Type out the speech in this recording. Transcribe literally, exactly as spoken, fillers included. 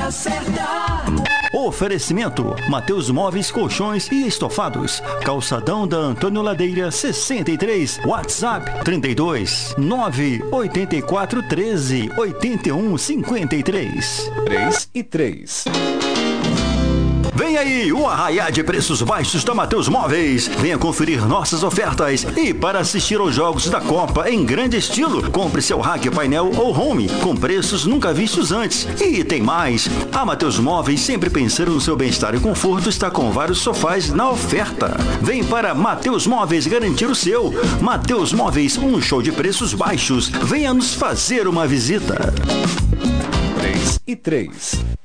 hora certa. Oferecimento: Mateus Móveis, Colchões e Estofados. Calçadão da Antônio Ladeira, sessenta e três. WhatsApp trinta e dois, nove oito quatro, treze, oitenta e um, cinquenta e três. três e três. Vem aí o arraiá de preços baixos da Mateus Móveis. Venha conferir nossas ofertas e para assistir aos jogos da Copa em grande estilo, compre seu rack, painel ou home com preços nunca vistos antes. E tem mais, a Mateus Móveis, sempre pensando no seu bem-estar e conforto, está com vários sofás na oferta. Vem para Mateus Móveis garantir o seu. Mateus Móveis, um show de preços baixos. Venha nos fazer uma visita. três e três.